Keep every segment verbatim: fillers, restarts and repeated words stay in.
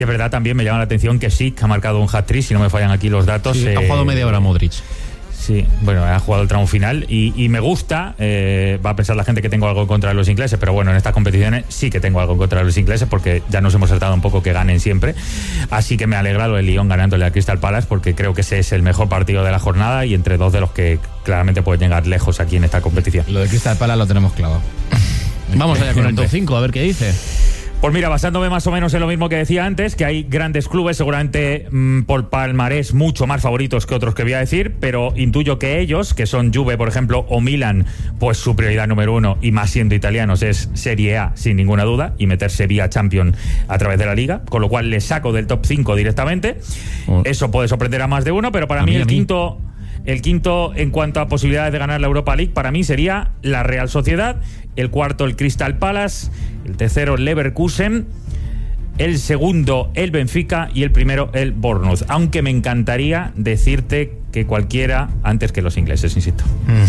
Es verdad, también me llama la atención que sí, que ha marcado un hat-trick, si no me fallan aquí los datos. Sí, eh, ha jugado media hora Modric. Sí, bueno, ha jugado el tramo final y, y me gusta, eh, va a pensar la gente que tengo algo contra los ingleses, pero bueno, en estas competiciones sí que tengo algo contra los ingleses porque ya nos hemos tratado un poco que ganen siempre, así que me alegra lo del Lyon ganándole a Crystal Palace porque creo que ese es el mejor partido de la jornada y entre dos de los que claramente pueden llegar lejos aquí en esta competición. Lo de Crystal Palace lo tenemos clavado. Vamos allá con el top cinco, a ver qué dice. Pues mira, basándome más o menos en lo mismo que decía antes, que hay grandes clubes, seguramente mmm, por palmarés mucho más favoritos que otros que voy a decir, pero intuyo que ellos, que son Juve, por ejemplo, o Milan, pues su prioridad número uno, y más siendo italianos, es Serie A, sin ninguna duda, y meterse vía Champions a través de la Liga, con lo cual le saco del top cinco directamente. Oh. Eso puede sorprender a más de uno, pero para mí, mí el mí. quinto... El quinto, en cuanto a posibilidades de ganar la Europa League, para mí sería la Real Sociedad. El cuarto, el Crystal Palace. El tercero, el Leverkusen. El segundo, el Benfica. Y el primero, el Bournemouth. Aunque me encantaría decirte que cualquiera antes que los ingleses, insisto.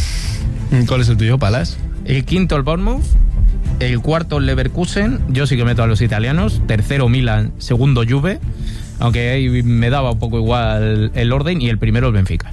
Mm. ¿Cuál es el tuyo, Palace? El quinto, el Bournemouth. El cuarto, el Leverkusen. Yo sí que meto a los italianos. Tercero, Milan. Segundo, Juve. Aunque ahí me daba un poco igual el orden. Y el primero, el Benfica.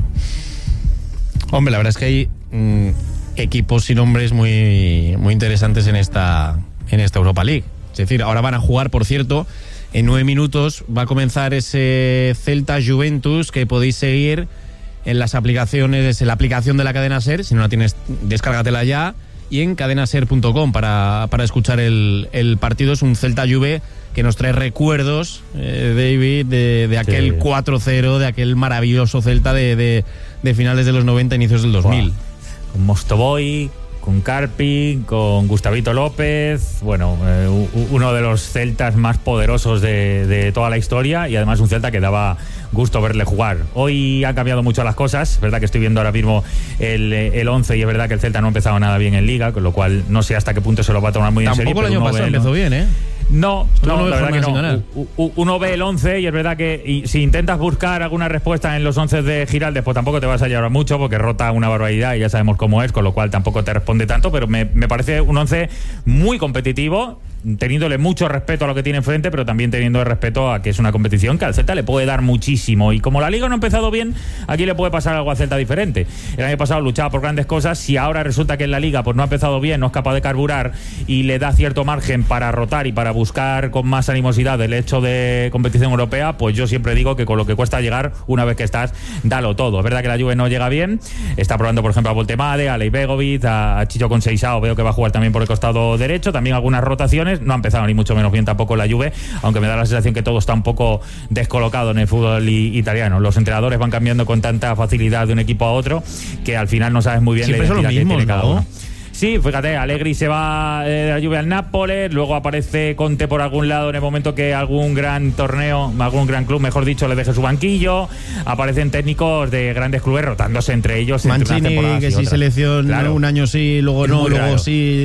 Hombre, la verdad es que hay mmm, equipos y nombres muy, muy interesantes en esta, en esta Europa League. Es decir, ahora van a jugar, por cierto, en nueve minutos va a comenzar ese Celta-Juventus que podéis seguir en las aplicaciones, en la aplicación de la cadena SER. Si no la tienes, descárgatela ya. Y en cadena ser punto com para, para escuchar el, el partido. Es un Celta-Juve que nos trae recuerdos, eh, David, de, de aquel sí. cuatro cero, de aquel maravilloso Celta de, de, de finales de los noventa, inicios del dos mil. Wow. Con Mostovoy, con Carpi, con Gustavito López, bueno, eh, uno de los celtas más poderosos de, de toda la historia y además un Celta que daba gusto verle jugar. Hoy han cambiado mucho las cosas, es verdad que estoy viendo ahora mismo el, el once y es verdad que el Celta no ha empezado nada bien en Liga, con lo cual no sé hasta qué punto se lo va a tomar muy Tampoco en serio. Tampoco el año pasado empezó bien, ¿eh? No, no, la verdad que no. U, uno ve el once y es verdad que y si intentas buscar alguna respuesta en los once de Giraldez, pues tampoco te vas a llevar mucho porque rota una barbaridad y ya sabemos cómo es, con lo cual tampoco te responde tanto, pero me, me parece un once muy competitivo, teniéndole mucho respeto a lo que tiene enfrente, pero también teniendo el respeto a que es una competición que al Celta le puede dar muchísimo. Y como la Liga no ha empezado bien, aquí le puede pasar algo al Celta diferente. El año pasado luchaba por grandes cosas, si ahora resulta que en la Liga pues no ha empezado bien, no es capaz de carburar y le da cierto margen para rotar y para buscar con más animosidad el hecho de competición europea, pues yo siempre digo que con lo que cuesta llegar, una vez que estás, dalo todo. Es verdad que la Juve no llega bien, está probando por ejemplo a Voltemade, a Lej Begovic, a Chicho Conceição, veo que va a jugar también por el costado derecho, también algunas rotaciones. No ha empezado ni mucho menos bien tampoco la Juve, aunque me da la sensación que todo está un poco descolocado en el fútbol italiano. Los entrenadores van cambiando con tanta facilidad de un equipo a otro que al final no sabes muy bien siempre la identidad que tiene cada uno. Sí, fíjate, Allegri se va de la Juve al Nápoles, luego aparece Conte por algún lado en el momento que algún gran torneo, algún gran club, mejor dicho, le deje su banquillo. Aparecen técnicos de grandes clubes rotándose entre ellos. Mancini, entre que sí selección claro. un año sí, luego no, luego raro. sí...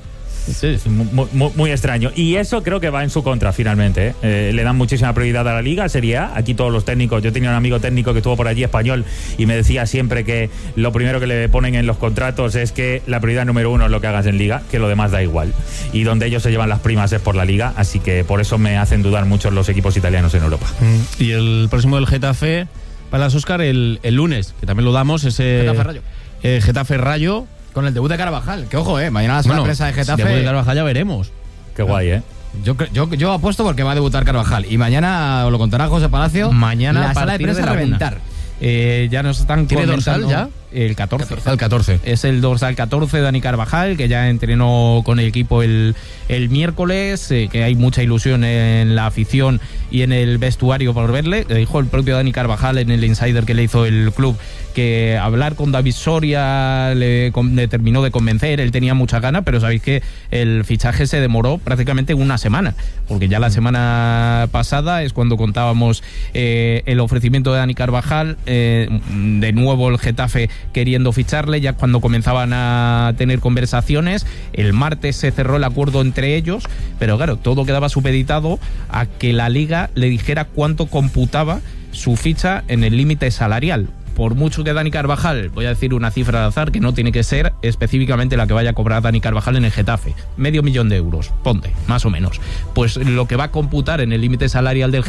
Sí, sí, muy, muy, muy extraño. Y eso creo que va en su contra finalmente, ¿eh? Eh, le dan muchísima prioridad a la Liga, Serie A. Aquí todos los técnicos, yo tenía un amigo técnico que estuvo por allí, español, y me decía siempre que lo primero que le ponen en los contratos es que la prioridad número uno es lo que hagas en Liga, que lo demás da igual. Y donde ellos se llevan las primas es por la Liga, así que por eso me hacen dudar mucho los equipos italianos en Europa. Mm. Y el próximo del Getafe, para las Óscar, el, el lunes, que también lo damos, ese Getafe Rayo. Eh, Getafe Rayo. Con el debut de Carvajal, que ojo, eh, mañana la bueno, sorpresa de Getafe. Debut de Carvajal ya veremos. Qué guay, eh. Yo, yo, yo apuesto porque va a debutar Carvajal y mañana os lo contará José Palacio. Mañana la sala de prensa a reventar. Eh, ya nos están ¿Tiene dorsal ya? El catorce. catorce. El catorce. Es el dorsal catorce, Dani Carvajal, que ya entrenó con el equipo el, el miércoles, eh, que hay mucha ilusión en la afición y en el vestuario por verle. Le dijo el propio Dani Carvajal en el insider que le hizo el club que hablar con David Soria le, le terminó de convencer, él tenía mucha ganas, pero sabéis que el fichaje se demoró prácticamente una semana, porque ya la semana pasada es cuando contábamos eh, el ofrecimiento de Dani Carvajal, eh, de nuevo el Getafe queriendo ficharle, ya cuando comenzaban a tener conversaciones. El martes se cerró el acuerdo entre ellos, pero claro, todo quedaba supeditado a que la Liga le dijera cuánto computaba su ficha en el límite salarial, por mucho que Dani Carvajal, voy a decir una cifra de azar que no tiene que ser específicamente la que vaya a cobrar Dani Carvajal en el Getafe, medio millón de euros, ponte, más o menos, pues lo que va a computar en el límite salarial del